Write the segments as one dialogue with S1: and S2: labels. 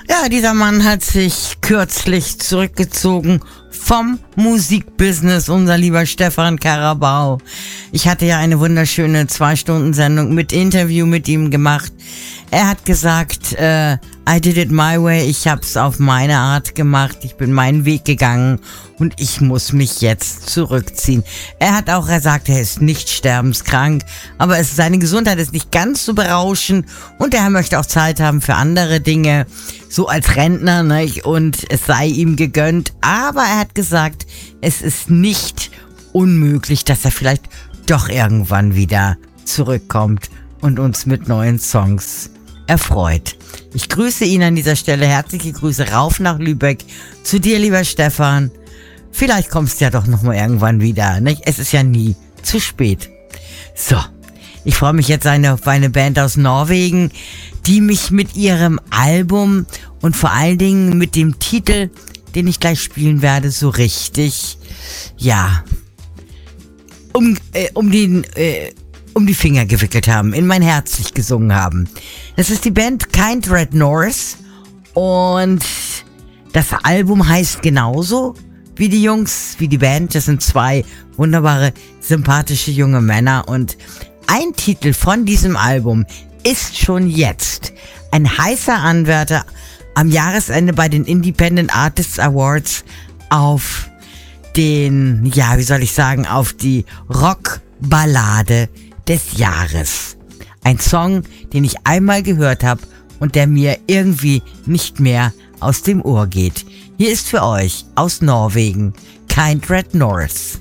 S1: Ja, dieser Mann hat sich kürzlich zurückgezogen vom Musikbusiness, unser lieber Stefan Karabau. Ich hatte ja eine wunderschöne 2-Stunden-Sendung mit Interview mit ihm gemacht. Er hat gesagt, I did it my way, ich hab's auf meine Art gemacht, ich bin meinen Weg gegangen und ich muss mich jetzt zurückziehen. Er hat auch gesagt, er ist nicht sterbenskrank, aber seine Gesundheit ist nicht ganz so berauschend und er möchte auch Zeit haben für andere Dinge, so als Rentner, ne? Und es sei ihm gegönnt. Aber er hat gesagt, es ist nicht unmöglich, dass er vielleicht doch irgendwann wieder zurückkommt und uns mit neuen Songs erfreut. Ich grüße ihn an dieser Stelle. Herzliche Grüße rauf nach Lübeck. Zu dir, lieber Stefan. Vielleicht kommst du ja doch nochmal irgendwann wieder. Nicht? Es ist ja nie zu spät. So, ich freue mich jetzt auf eine Band aus Norwegen, die mich mit ihrem Album und vor allen Dingen mit dem Titel, den ich gleich spielen werde, so richtig, ja, um die Finger gewickelt haben, in mein Herz sich gesungen haben. Das ist die Band Kind Red North und das Album heißt genauso wie die Jungs, wie die Band. Das sind 2 wunderbare, sympathische junge Männer und ein Titel von diesem Album ist schon jetzt ein heißer Anwärter am Jahresende bei den Independent Artists Awards auf den, ja, wie soll ich sagen, auf die Rockballade des Jahres. Ein Song, den ich einmal gehört habe und der mir irgendwie nicht mehr aus dem Ohr geht. Hier ist für euch aus Norwegen Kind Red North.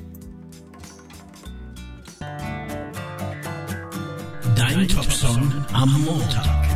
S2: Dein Top-Song am Montag.